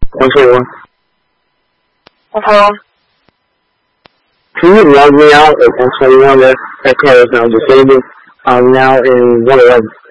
121. Hello? Can you log me out at 121? That car is now disabled. I'm now in 111.